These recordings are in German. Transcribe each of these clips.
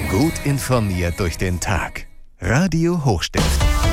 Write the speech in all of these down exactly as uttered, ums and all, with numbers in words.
Gut informiert durch den Tag. Radio Hochstift.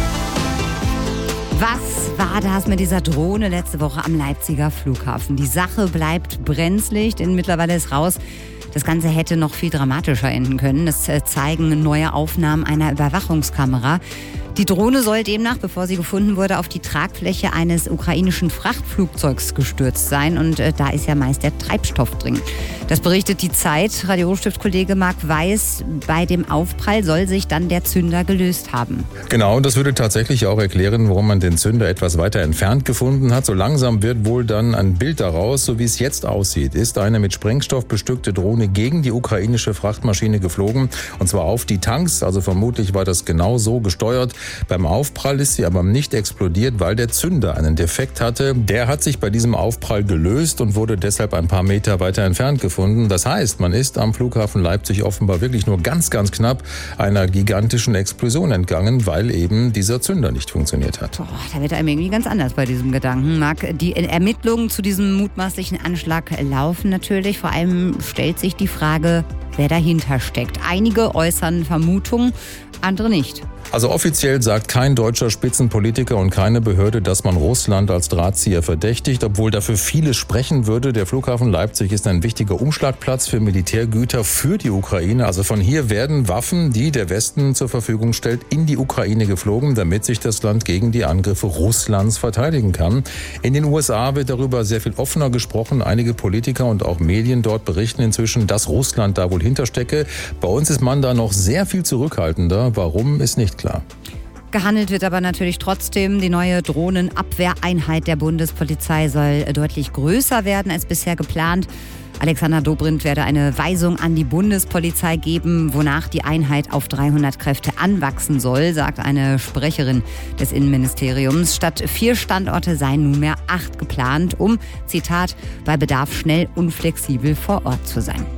Was war das mit dieser Drohne letzte Woche am Leipziger Flughafen? Die Sache bleibt brenzlig, denn mittlerweile ist raus, das Ganze hätte noch viel dramatischer enden können. Das zeigen neue Aufnahmen einer Überwachungskamera. Die Drohne soll demnach, bevor sie gefunden wurde, auf die Tragfläche eines ukrainischen Frachtflugzeugs gestürzt sein. Und äh, da ist ja meist der Treibstoff drin. Das berichtet die Zeit. Radio Hochstift-Kollege Marc Weiß, bei dem Aufprall soll sich dann der Zünder gelöst haben. Genau, das würde tatsächlich auch erklären, warum man den Zünder etwas weiter entfernt gefunden hat. So langsam wird wohl dann ein Bild daraus, so wie es jetzt aussieht, ist eine mit Sprengstoff bestückte Drohne gegen die ukrainische Frachtmaschine geflogen. Und zwar auf die Tanks, also vermutlich war das genau so gesteuert. Beim Aufprall ist sie aber nicht explodiert, weil der Zünder einen Defekt hatte. Der hat sich bei diesem Aufprall gelöst und wurde deshalb ein paar Meter weiter entfernt gefunden. Das heißt, man ist am Flughafen Leipzig offenbar wirklich nur ganz, ganz knapp einer gigantischen Explosion entgangen, weil eben dieser Zünder nicht funktioniert hat. Boah, da wird einem irgendwie ganz anders bei diesem Gedanken, Marc. Die Ermittlungen zu diesem mutmaßlichen Anschlag laufen natürlich. Vor allem stellt sich die Frage, wer dahinter steckt. Einige äußern Vermutungen, andere nicht. Also offiziell sagt kein deutscher Spitzenpolitiker und keine Behörde, dass man Russland als Drahtzieher verdächtigt, obwohl dafür vieles sprechen würde. Der Flughafen Leipzig ist ein wichtiger Umschlagplatz für Militärgüter für die Ukraine. Also von hier werden Waffen, die der Westen zur Verfügung stellt, in die Ukraine geflogen, damit sich das Land gegen die Angriffe Russlands verteidigen kann. In den U S A wird darüber sehr viel offener gesprochen. Einige Politiker und auch Medien dort berichten inzwischen, dass Russland da wohl hinterstecke. Bei uns ist man da noch sehr viel zurückhaltender. Warum, ist nicht klar. Gehandelt wird aber natürlich trotzdem. Die neue Drohnenabwehreinheit der Bundespolizei soll deutlich größer werden als bisher geplant. Alexander Dobrindt werde eine Weisung an die Bundespolizei geben, wonach die Einheit auf dreihundert Kräfte anwachsen soll, sagt eine Sprecherin des Innenministeriums. Statt vier Standorte seien nunmehr acht geplant, um, Zitat, bei Bedarf schnell und flexibel vor Ort zu sein.